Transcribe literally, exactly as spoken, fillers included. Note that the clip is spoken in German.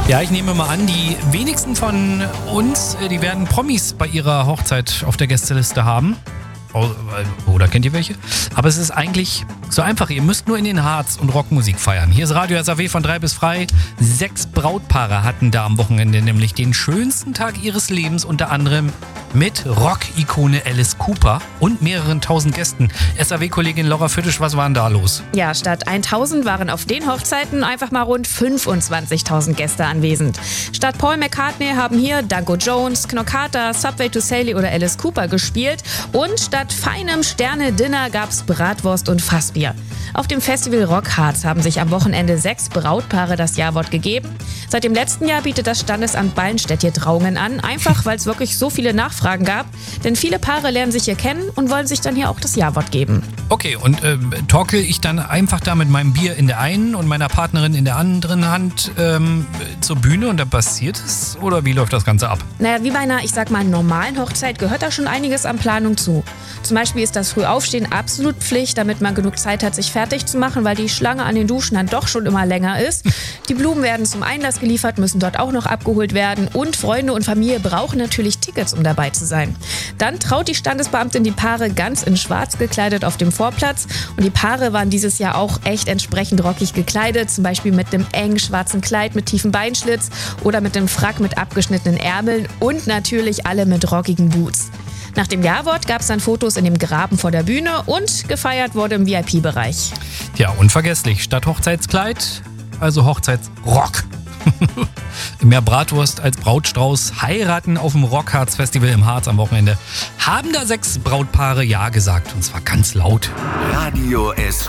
Ja, ich nehme mal an, die wenigsten von uns, äh, die werden Promis bei ihrer Hochzeit auf der Gästeliste haben. Oh, oder kennt ihr welche? Aber es ist eigentlich so einfach. Ihr müsst nur in den Harz und Rockmusik feiern. Hier ist Radio S A W von drei bis frei. Sechs Brautpaare hatten da am Wochenende nämlich den schönsten Tag ihres Lebens, unter anderem mit Rock-Ikone Alice Cooper und mehreren tausend Gästen. S A W-Kollegin Laura Füttisch, was war denn da los? Ja, statt tausend waren auf den Hochzeiten einfach mal rund fünfundzwanzigtausend Gäste anwesend. Statt Paul McCartney haben hier Danko Jones, Knockator, Subway to Sally oder Alice Cooper gespielt. Und statt feinem Sterne-Dinner gab's Bratwurst und Fassbier. Auf dem Festival Rock Harz haben sich am Wochenende sechs Brautpaare das Ja-Wort gegeben. Seit dem letzten Jahr bietet das Standesamt Ballenstedt hier Trauungen an, einfach weil es wirklich so viele Nachfragen gab. Denn viele Paare lernen sich hier kennen und wollen sich dann hier auch das Ja-Wort geben. Okay, und äh, torkel ich dann einfach da mit meinem Bier in der einen und meiner Partnerin in der anderen Hand ähm, zur Bühne und dann passiert es? Oder wie läuft das Ganze ab? Naja, wie bei einer, ich sag mal, normalen Hochzeit gehört da schon einiges an Planung zu. Zum Beispiel ist das Frühaufstehen absolut Pflicht, damit man genug Zeit hat, sich fertig zu machen, weil die Schlange an den Duschen dann doch schon immer länger ist. Die Blumen werden zum Einlass geliefert, müssen dort auch noch abgeholt werden und Freunde und Familie brauchen natürlich Tickets, um dabei zu sein. Dann traut die Standesbeamtin die Paare ganz in schwarz gekleidet auf dem Vorplatz und die Paare waren dieses Jahr auch echt entsprechend rockig gekleidet, zum Beispiel mit einem engen schwarzen Kleid mit tiefem Beinschlitz oder mit einem Frack mit abgeschnittenen Ärmeln und natürlich alle mit rockigen Boots. Nach dem Ja-Wort gab es dann Fotos in dem Graben vor der Bühne und gefeiert wurde im V I P-Bereich. Ja, unvergesslich. Statt Hochzeitskleid, also Hochzeitsrock. Mehr Bratwurst als Brautstrauß, heiraten auf dem Rockharz-Festival im Harz am Wochenende. Haben da sechs Brautpaare Ja gesagt und zwar ganz laut. Radio S